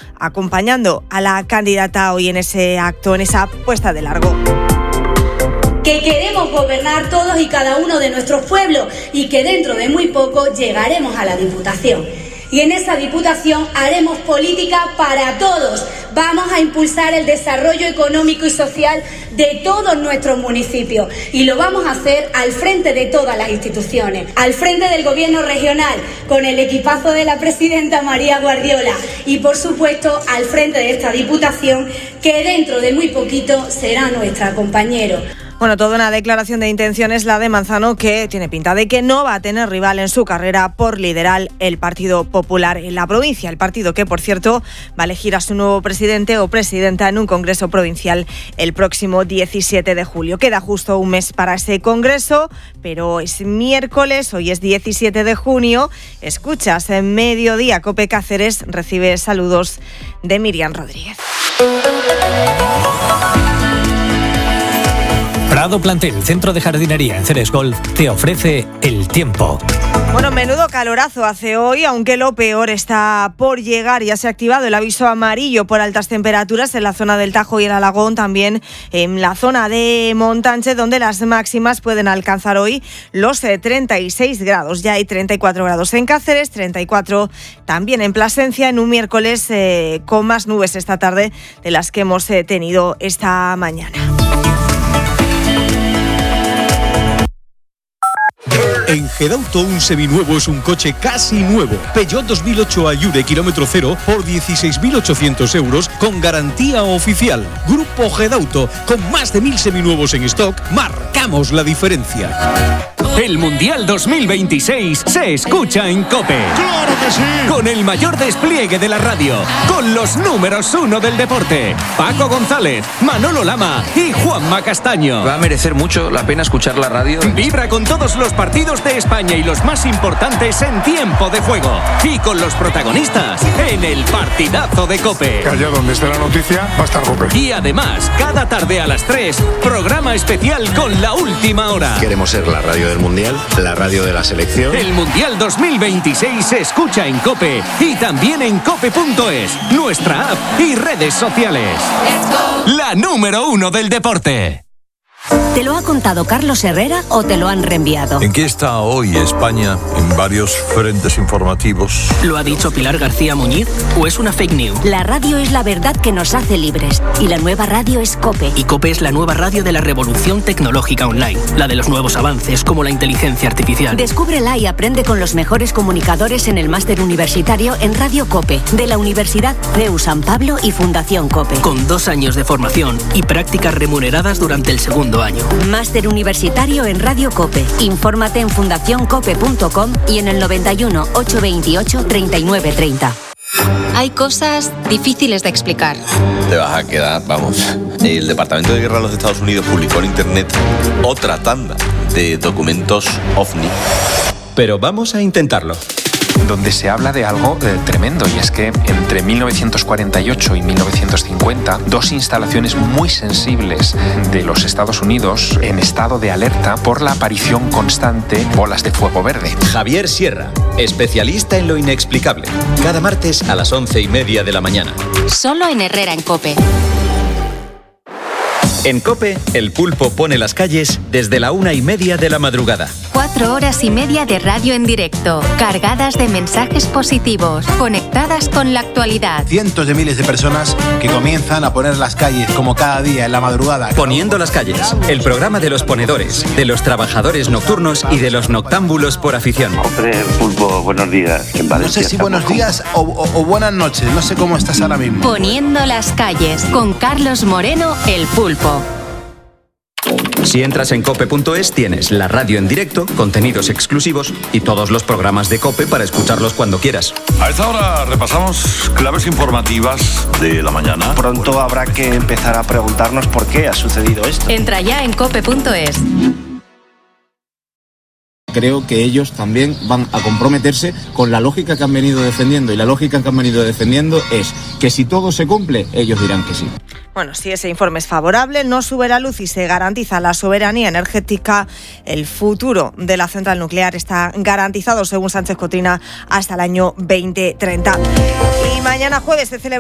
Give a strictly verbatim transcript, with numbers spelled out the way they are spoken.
acompañando a la candidata hoy en ese acto, en esa puesta de largo. Que queremos gobernar todos y cada uno de nuestros pueblos y que dentro de muy poco llegaremos a la Diputación. Y en esa Diputación haremos política para todos. Vamos a impulsar el desarrollo económico y social de todos nuestros municipios y lo vamos a hacer al frente de todas las instituciones, al frente del Gobierno regional, con el equipazo de la presidenta María Guardiola y, por supuesto, al frente de esta Diputación que dentro de muy poquito será nuestra compañero. Bueno, toda una declaración de intenciones la de Manzano, que tiene pinta de que no va a tener rival en su carrera por liderar el Partido Popular en la provincia. El partido que, por cierto, va a elegir a su nuevo presidente o presidenta en un congreso provincial el próximo diecisiete de julio. Queda justo un mes para ese congreso, pero es miércoles, hoy es diecisiete de junio. Escuchas en Mediodía Cope Cáceres, recibe saludos de Miriam Rodríguez. Prado Plantel, centro de jardinería en Ceres Golf, te ofrece el tiempo. Bueno, menudo calorazo hace hoy, aunque lo peor está por llegar. Ya se ha activado el aviso amarillo por altas temperaturas en la zona del Tajo y el Alagón, también en la zona de Montánchez, donde las máximas pueden alcanzar hoy los treinta y seis grados. Ya hay treinta y cuatro grados en Cáceres, treinta y cuatro también en Plasencia, en un miércoles eh, con más nubes esta tarde de las que hemos eh, tenido esta mañana. En Gedauto un seminuevo es un coche casi nuevo. Peugeot dos mil ocho Ayure kilómetro cero por dieciséis mil ochocientos euros con garantía oficial. Grupo Gedauto, con más de mil seminuevos en stock, marcamos la diferencia. El Mundial dos mil veintiséis se escucha en COPE. ¡Claro que sí! Con el mayor despliegue de la radio, con los números uno del deporte, Paco González, Manolo Lama y Juanma Castaño. Va a merecer mucho la pena escuchar la radio. Vibra con todos los partidos de España y los más importantes en tiempo de juego. Y con los protagonistas en el partidazo de COPE. Que allá donde esté la noticia va a estar COPE. Y además, cada tarde a las tres, programa especial con la última hora. Queremos ser la radio del Mundial, la radio de la selección. El Mundial dos mil veintiséis se escucha en COPE y también en cope punto es, nuestra app y redes sociales. La número uno del deporte. ¿Te lo ha contado Carlos Herrera o te lo han reenviado? ¿En qué está hoy España en varios frentes informativos? ¿Lo ha dicho Pilar García Muñiz o es una fake news? La radio es la verdad que nos hace libres y la nueva radio es COPE. Y COPE es la nueva radio de la revolución tecnológica online, la de los nuevos avances como la inteligencia artificial. Descúbrela y aprende con los mejores comunicadores en el máster universitario en Radio COPE de la Universidad C E U San Pablo y Fundación COPE. Con dos años de formación y prácticas remuneradas durante el segundo año. Máster universitario en Radio COPE. Infórmate en fundación cope punto com y en el noventa y uno, ochocientos veintiocho, treinta y nueve treinta. Hay cosas difíciles de explicar. Te vas a quedar, vamos. El Departamento de Guerra de los Estados Unidos publicó en Internet otra tanda de documentos OVNI. Pero vamos a intentarlo. Donde se habla de algo eh, tremendo, y es que entre mil novecientos cuarenta y ocho y mil novecientos cincuenta, dos instalaciones muy sensibles de los Estados Unidos en estado de alerta por la aparición constante de bolas de fuego verde. Javier Sierra, especialista en lo inexplicable. Cada martes a las once y media de la mañana. Solo en Herrera en COPE. En COPE, el pulpo pone las calles desde la una y media de la madrugada. Cuatro horas y media de radio en directo, cargadas de mensajes positivos, conectadas con la actualidad. Cientos de miles de personas que comienzan a poner las calles como cada día en la madrugada. Poniendo las calles, el programa de los ponedores, de los trabajadores nocturnos y de los noctámbulos por afición. Hombre, pulpo, buenos días. En no sé si buenos días o, o, o buenas noches, no sé cómo estás ahora mismo. Poniendo las calles, con Carlos Moreno, el pulpo. Si entras en cope punto es, tienes la radio en directo, contenidos exclusivos y todos los programas de COPE para escucharlos cuando quieras. A esta hora repasamos claves informativas de la mañana. Pronto habrá que empezar a preguntarnos por qué ha sucedido esto. Entra ya en cope punto es. Creo que ellos también van a comprometerse con la lógica que han venido defendiendo, y la lógica que han venido defendiendo es que si todo se cumple, ellos dirán que sí. Bueno, si ese informe es favorable, no sube la luz y se garantiza la soberanía energética, el futuro de la central nuclear está garantizado, según Sánchez Cotrina, hasta el año veinte treinta. Y mañana jueves se celebra